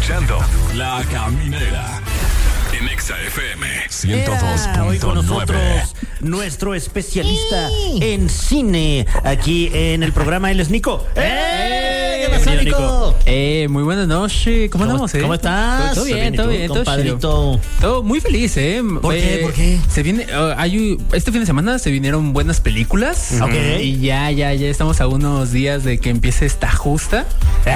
escuchando La Caminera en Exa FM 102.9. Hoy con nosotros nuestro especialista en cine aquí en el programa. Él es Nico. ¿Qué pasa, Nico? Muy buenas noches. ¿Cómo andamos, ¿Cómo estás? Todo bien, compadrito. Todo muy feliz, ¿Por qué? ¿Por qué? Se viene, este fin de semana se vinieron buenas películas. Ok. Y ya estamos a unos días de que empiece esta justa.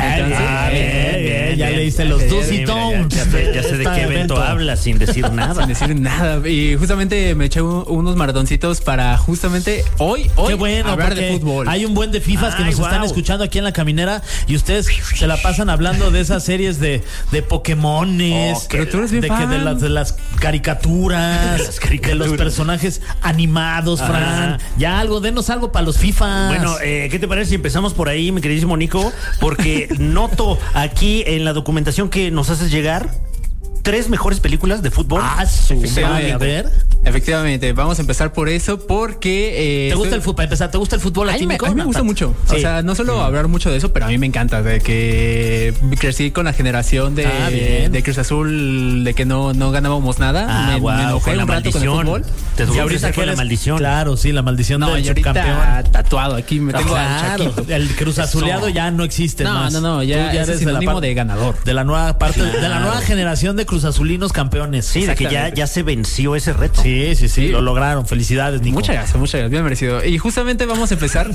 Bien. Ya le hice los dos y tones. Ya sé de qué evento hablas sin decir nada. Sin decir nada. Y justamente me eché unos maratoncitos para justamente hoy qué bueno, hablar de fútbol. Hay un buen de FIFAs que nos están escuchando aquí en La Caminera y ustedes se la pasan hablando de esas series de Pokémones, pero tú eres bien fan. de las caricaturas, de los personajes animados, Fran. Ya denos algo para los FIFAs. Bueno, ¿qué te parece si empezamos por ahí, mi queridísimo Nico? Porque noto aquí en la documentación que nos haces llegar 3 mejores películas de fútbol. A ver. Efectivamente, vamos a empezar por eso porque... ¿Te gusta el fútbol? Para empezar, ¿te gusta el fútbol? A mí me gusta mucho. Sí. O sea, no solo hablar mucho de eso, pero a mí me encanta. De que crecí con la generación de Cruz Azul, de que no ganábamos nada. Me enojé un rato con el fútbol. Y ahorita que la maldición. Claro, sí, la maldición del subcampeón. Tatuado aquí, me tengo el Cruz Azuleado ya no existe más. No, ya eres sinónimo de ganador. De la nueva parte, de la nueva generación de Cruz Azulinos campeones. Sí, de que ya se venció ese reto. Sí, lo lograron. Felicidades, Nico. Muchas gracias, bien merecido. Y justamente vamos a empezar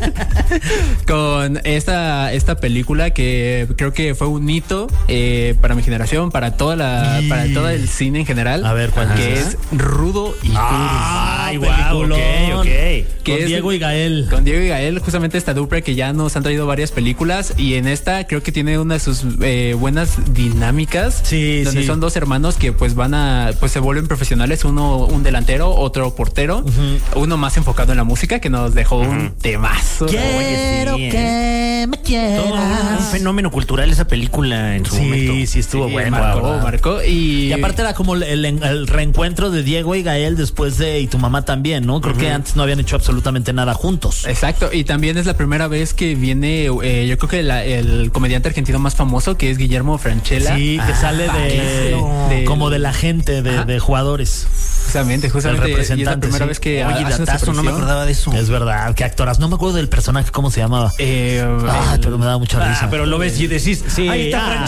con esta película que creo que fue un hito para mi generación, para todo el cine en general. A ver, ¿cuál es? Rudo y Peliculón. Ok. Con Diego y Gael. Con Diego y Gael, justamente esta dupla que ya nos han traído varias películas y en esta creo que tiene una de sus buenas dinámicas. Donde son 2 hermanos que pues se vuelven profesionales, uno un delantero, otro portero, uno más enfocado en la música que nos dejó un temazo. Quiero que me quieras. Todo un fenómeno cultural esa película en su momento. Sí, estuvo bueno. Marcó. Y aparte era como el reencuentro de Diego y Gael después de Y tu mamá también, ¿no? Creo que antes no habían hecho absolutamente nada juntos. Exacto, y también es la primera vez que viene, yo creo que el comediante argentino más famoso, que es Guillermo Francella. Sí, que sale como de la gente de jugadores. Justamente. Y es la primera vez que datazo, no me acordaba de eso. Es verdad, qué actoras. No me acuerdo del personaje, ¿cómo se llamaba? Pero me da mucha risa. Pero lo ves y decís, ahí está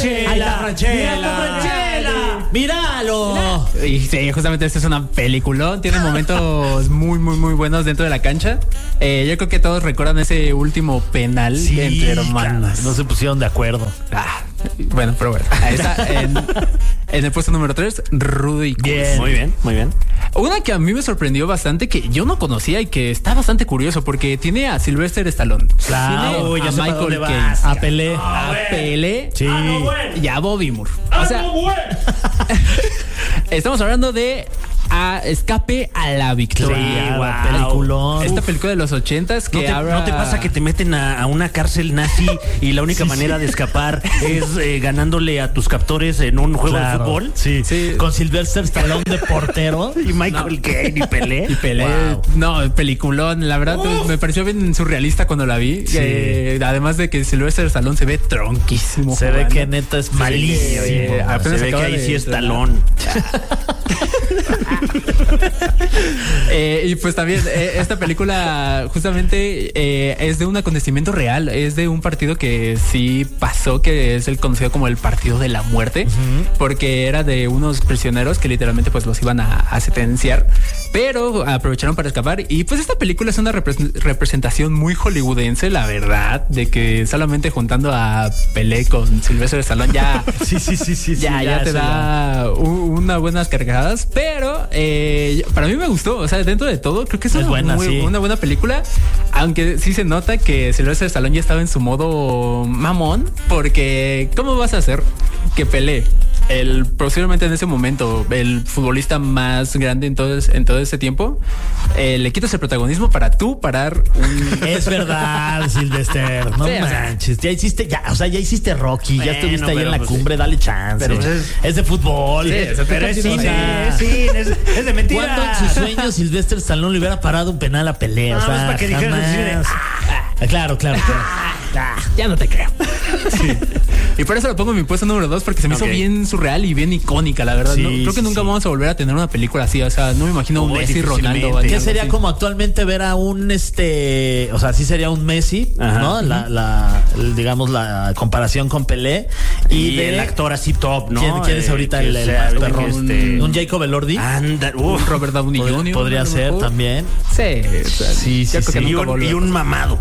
Franchella. ¡Míralo! Y sí, justamente esta es una peliculón. Tiene momentos muy, muy, muy buenos dentro de la cancha. Yo creo que todos recuerdan ese último penal entre hermanos. No se pusieron de acuerdo. Bueno, pero bueno. Ahí está en el puesto número 3, Rudo y Cruz. Muy bien. Una que a mí me sorprendió bastante, que yo no conocía y que está bastante curioso, porque tiene a Sylvester Stallone. Claro, tiene a Michael Caine, a Pelé. Sí. Y a Bobby Moore. O sea, estamos hablando de Escape a la Victoria. Peliculón. Esta película de los 80s que ¿No te pasa que te meten a una cárcel nazi y la única manera de escapar es ganándole a tus captores en un juego de fútbol? Sí. Con Sylvester Stallone de portero y Michael Caine y Pelé. Wow. No, peliculón. La verdad me pareció bien surrealista cuando la vi. Además de que Sylvester Stallone se ve tronquísimo. Se ve que neta es malísimo. Se ve que ahí sí es Stallone. Y pues también esta película justamente es de un acontecimiento real, es de un partido que sí pasó, que es el conocido como el partido de la muerte, porque era de unos prisioneros que literalmente pues los iban a sentenciar, pero aprovecharon para escapar. Y pues esta película es una representación muy hollywoodense, la verdad, de que solamente juntando a Pelé con Sylvester Stallone ya ya te da unas buenas carcajadas, pero para mí me gustó. O sea, dentro de todo creo que es una buena película, aunque sí se nota que Sylvester Stallone ya estaba en su modo mamón, porque ¿cómo vas a hacer que Pelé, posiblemente en ese momento el futbolista más grande en todo ese tiempo, le quitas el protagonismo para tú parar un... Es verdad, Sylvester, no manches, ya hiciste Rocky, ya estuviste ahí en la cumbre, dale chance. Pero es de fútbol, pero es cine, es de mentira. ¿Cuándo en sus sueños Sylvester Stallone le hubiera parado un penal a Pelé? O sea, para que dijeran Claro. Ya no te creo. Sí. Y por eso lo pongo en mi puesto número 2, porque se me hizo bien surreal y bien icónica, la verdad. Sí, ¿no? Creo que nunca vamos a volver a tener una película así. O sea, no me imagino un Messi, Ronaldo. ¿Qué sería como actualmente ver a un o sea, sí sería un Messi, ¿no? Digamos la comparación con Pelé y el actor así top, ¿no? ¿Quién es ahorita el más perrón? Un Jacob Elordi. Un Robert Downey Jr. Podría ser mejor. También. Sí. Y un mamado.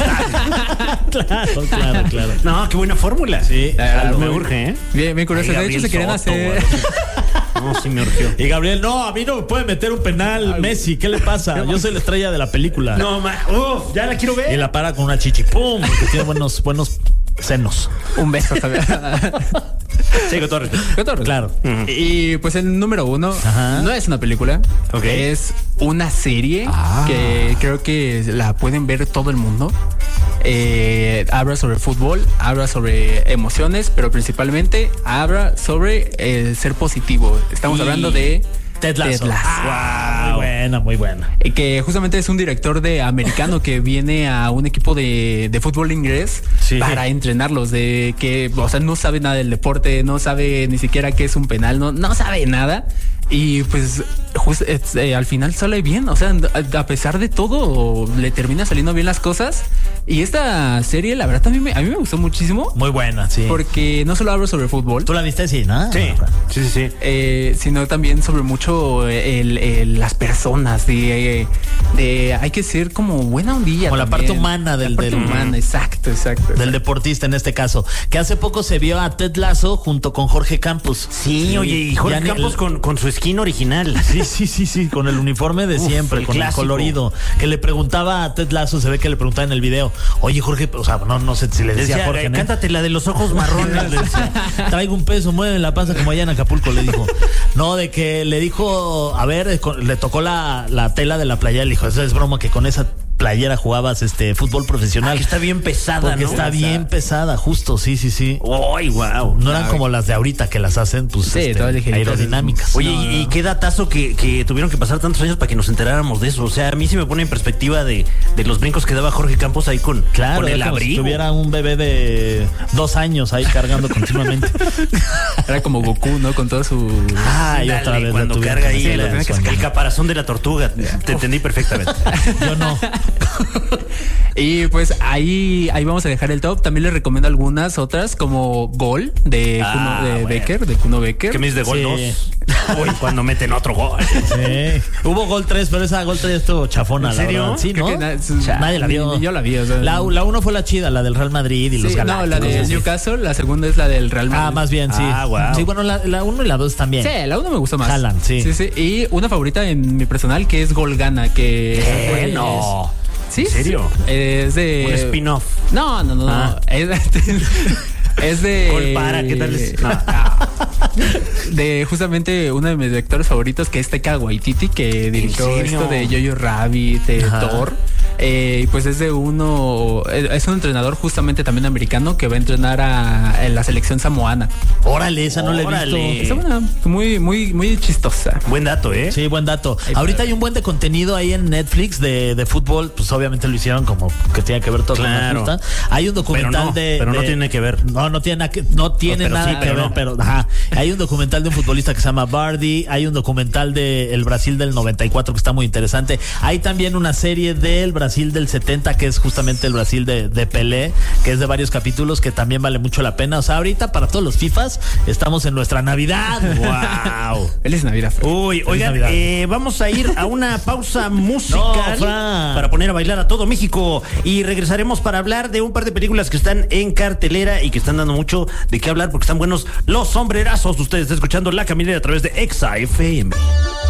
Claro. No, qué buena fórmula. Sí. Me urge, ¿eh? Bien curioso. De hecho, se querían hacer... No, sí me urgió. Y Gabriel, no, a mí no me puede meter un penal Messi. ¿Qué le pasa? Yo soy la estrella de la película. No, ya la quiero ver. Y la para con una chichi. ¡Pum! Porque tiene buenos senos. Un beso también. Sí, con todo respeto. Claro. Y pues el número 1 no es una película, es una serie que creo que la pueden ver todo el mundo. Habla sobre fútbol, habla sobre emociones, pero principalmente habla sobre ser positivo. Estamos hablando de Ted Lasso. Wow. Muy buena. Que justamente es un director americano que viene a un equipo de fútbol inglés para entrenarlos, de que, o sea, no sabe nada del deporte, no sabe ni siquiera qué es un penal, no sabe nada. Y pues al final sale bien, o sea, a pesar de todo le termina saliendo bien las cosas. Y esta serie, la verdad, a mí me gustó muchísimo. Muy buena, sí. Porque no solo hablo sobre fútbol. ¿Tú la viste? Sí, ¿no? Sí. Sino también sobre mucho las personas, de hay que ser como buena ondilla. Como la parte humana la parte humana, exacto. Del deportista en este caso. Que hace poco se vio a Ted Lasso junto con Jorge Campos. Sí, oye, y Jorge Campos con su skin original. Sí, con el uniforme de siempre, con clásico. el colorido. Que le preguntaba a Ted Lasso, se ve que le preguntaba en el video, oye Jorge, o sea, no sé si le decía Jorge, ¿no? Cántate la de los ojos marrones. Traigo un peso, mueve la panza como allá en Acapulco, le dijo. No, de que le dijo, a ver, le tocó la tela de la playa, le dijo, eso es broma que con esa playera jugabas fútbol profesional. Que está bien pesada, porque ¿no? está bien pesada, justo, sí. ¡Ay, wow! No eran como las de ahorita que las hacen, pues, aerodinámicas. Oye, y qué datazo que tuvieron que pasar tantos años para que nos enteráramos de eso. O sea, a mí sí me pone en perspectiva de los brincos que daba Jorge Campos ahí con el abrigo. Si tuviera un bebé de 2 años ahí cargando continuamente. Era como Goku, ¿no? Con todo su... Y otra vez cuando carga ahí el caparazón de la tortuga. Te entendí perfectamente. Yo no. Y pues ahí vamos a dejar el top. También les recomiendo algunas otras, como Gol de Kuno Becker. ¿Qué me dices de Gol 2? Uy, cuando meten otro gol. Sí. Hubo Gol 3, pero esa Gol 3 estuvo chafona. ¿En serio? La verdad. Sí, ¿no? Nadie la vio. Yo la vi. O sea, la 1 fue la chida, la del Real Madrid y los Galácticos. No, la de Newcastle, la segunda es la del Real Madrid. Más bien, sí. Wow. Sí, bueno, la 1 y la 2 también. Sí, la 1 me gustó más. Jalan, sí. Y una favorita en mi personal que es Gol Gana, que no. ¿Sí? ¿En serio? Es de... Un spin-off. No. Es de... Gol para, ¿qué tal es? De justamente uno de mis directores favoritos, que es Taika Waititi, que dirigió esto de Jojo Rabbit, Thor. Pues es es un entrenador justamente también americano que va a entrenar en la selección samoana. Órale, esa no la he visto. Está buena, muy chistosa. Buen dato, ¿eh? Sí, buen dato. Ahorita hay un buen de contenido ahí en Netflix de fútbol, pues obviamente lo hicieron como que tiene que ver todo con la justa. Hay un documental pero no tiene que ver. No tiene nada que ver, pero hay un documental de un futbolista que se llama Bardi, hay un documental de el Brasil del 94 que está muy interesante. Hay también una serie del Brasil del 70 que es justamente el Brasil de Pelé, que es de varios capítulos, que también vale mucho la pena. O sea, ahorita para todos los FIFAs estamos en nuestra Navidad. ¡Wow! Feliz Navidad. Uy, oigan, vamos a ir a una pausa musical para poner a bailar a todo México y regresaremos para hablar de un par de películas que están en cartelera y que están dando mucho de qué hablar porque están buenos los sombrerazos. Ustedes están escuchando La Caminera a través de Exa FM.